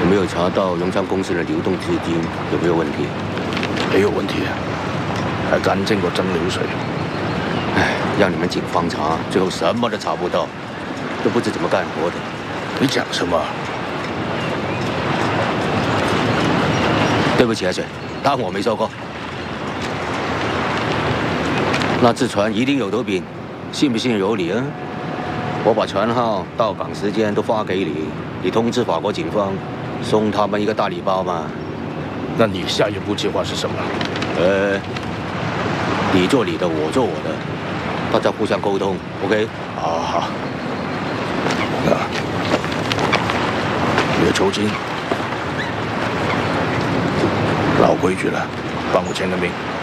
没有查到荣昌公司的流动资金有没有问题？ 没有问题，还干净过蒸馏水。 唉，让你们警方查，最后什么都查不到，都不知怎么干活的。 你讲什么？ 对不起，海水，当我没说过。那只船一定有头柄，信不信由你啊！我把船号、到港时间都发给你，你通知法国警方，送他们一个大礼包嘛。 那你下一步计划是什么？ 你做你的，我做我的，大家互相沟通 ，OK？ 好。你的酬金，老规矩了，帮我签个名。